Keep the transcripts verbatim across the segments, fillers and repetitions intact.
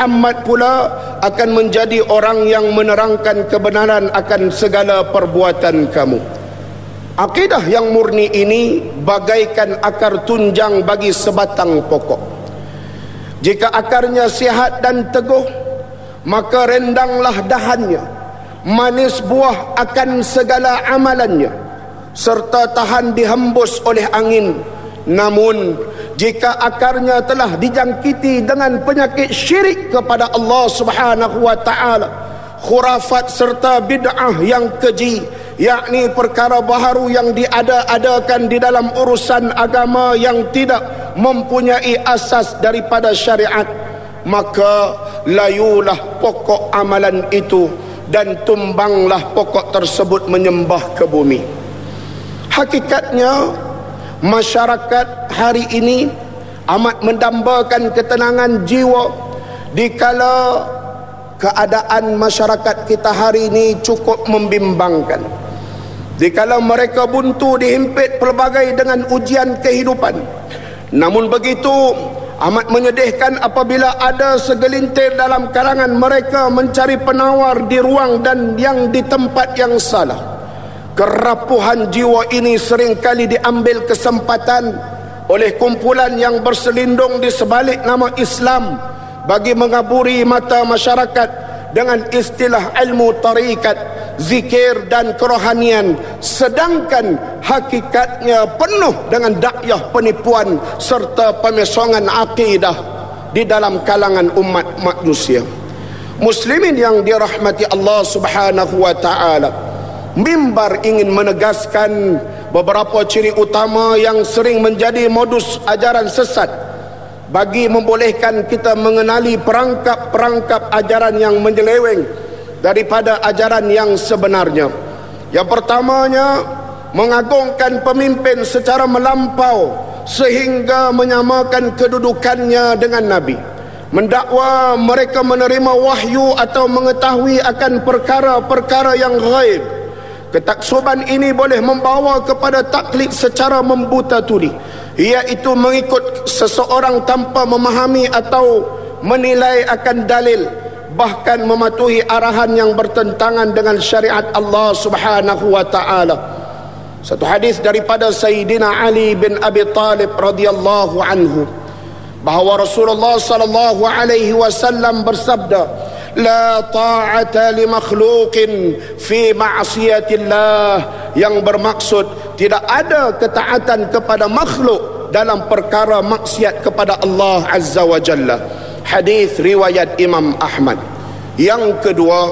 Muhammad pula akan menjadi orang yang menerangkan kebenaran akan segala perbuatan kamu. Akidah yang murni ini bagaikan akar tunjang bagi sebatang pokok. Jika akarnya sihat dan teguh, maka rendanglah dahannya, manis buah akan segala amalannya, serta tahan dihembus oleh angin. Namun jika akarnya telah dijangkiti dengan penyakit syirik kepada Allah Subhanahu wa ta'ala, khurafat serta bid'ah yang keji, yakni perkara baharu yang diada-adakan di dalam urusan agama yang tidak mempunyai asas daripada syariat, maka layulah pokok amalan itu dan tumbanglah pokok tersebut menyembah ke bumi. Hakikatnya masyarakat hari ini amat mendambakan ketenangan jiwa dikala keadaan masyarakat kita hari ini cukup membimbangkan. Dikala mereka buntu dihimpit pelbagai dengan ujian kehidupan. Namun begitu amat menyedihkan apabila ada segelintir dalam kalangan mereka mencari penawar di ruang dan yang di tempat yang salah. Kerapuhan jiwa ini seringkali diambil kesempatan oleh kumpulan yang berselindung di sebalik nama Islam bagi mengaburi mata masyarakat dengan istilah ilmu tarikat, zikir dan kerohanian, sedangkan hakikatnya penuh dengan dakwah penipuan serta pemesongan akidah di dalam kalangan umat manusia. Muslimin yang dirahmati Allah Subhanahu wa ta'ala, mimbar ingin menegaskan beberapa ciri utama yang sering menjadi modus ajaran sesat bagi membolehkan kita mengenali perangkap-perangkap ajaran yang menyeleweng daripada ajaran yang sebenarnya. Yang pertamanya, mengagungkan pemimpin secara melampau sehingga menyamakan kedudukannya dengan Nabi. Mendakwa mereka menerima wahyu atau mengetahui akan perkara-perkara yang ghaib. Ketaksuban ini boleh membawa kepada taklid secara membuta tuli, iaitu mengikut seseorang tanpa memahami atau menilai akan dalil, bahkan mematuhi arahan yang bertentangan dengan syariat Allah Subhanahu wa ta'ala. Satu hadis daripada Sayyidina Ali bin Abi Talib radhiyallahu anhu, bahawa Rasulullah sallallahu alaihi wasallam bersabda, la ta'ata li makhluqin fi ma'siyatillah, yang bermaksud tidak ada ketaatan kepada makhluk dalam perkara maksiat kepada Allah Azza wa Jalla. Hadis riwayat Imam Ahmad. Yang kedua,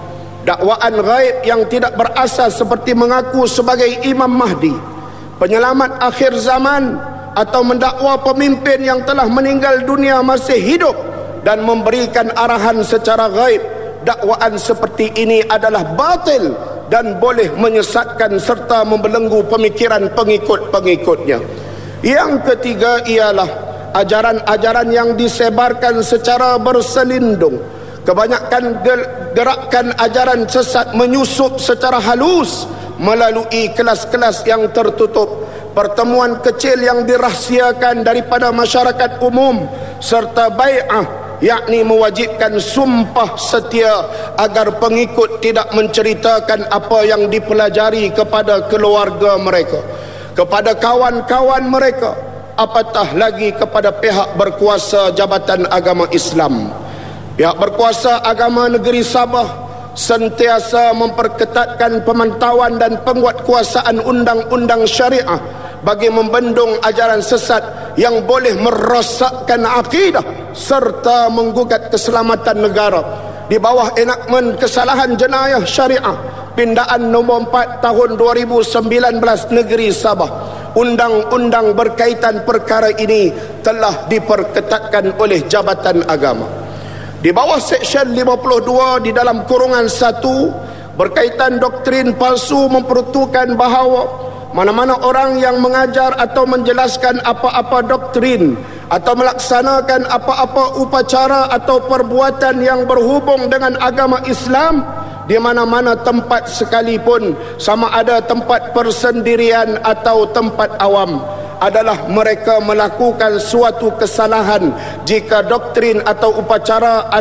dakwaan ghaib yang tidak berasas seperti mengaku sebagai Imam Mahdi, penyelamat akhir zaman, atau mendakwa pemimpin yang telah meninggal dunia masih hidup dan memberikan arahan secara gaib. Dakwaan seperti ini adalah batil dan boleh menyesatkan serta membelenggu pemikiran pengikut-pengikutnya. Yang ketiga ialah ajaran-ajaran yang disebarkan secara berselindung. Kebanyakan gerakan ajaran sesat menyusup secara halus melalui kelas-kelas yang tertutup, pertemuan kecil yang dirahsiakan daripada masyarakat umum, serta bai'ah, yakni mewajibkan sumpah setia agar pengikut tidak menceritakan apa yang dipelajari kepada keluarga mereka, kepada kawan-kawan mereka, apatah lagi kepada pihak berkuasa Jabatan Agama Islam. Pihak berkuasa agama negeri Sabah sentiasa memperketatkan pemantauan dan penguatkuasaan undang-undang syariah bagi membendung ajaran sesat yang boleh merosakkan akidah serta menggugat keselamatan negara. Di bawah enakmen kesalahan jenayah syariah pindaan nombor empat tahun dua ribu sembilan belas negeri Sabah, undang-undang berkaitan perkara ini telah diperketatkan oleh Jabatan Agama. Di bawah Seksyen lima puluh dua di dalam kurungan satu berkaitan doktrin palsu memperuntukkan bahawa mana-mana orang yang mengajar atau menjelaskan apa-apa doktrin atau melaksanakan apa-apa upacara atau perbuatan yang berhubung dengan agama Islam di mana-mana tempat sekalipun, sama ada tempat persendirian atau tempat awam, adalah mereka melakukan suatu kesalahan jika doktrin atau upacara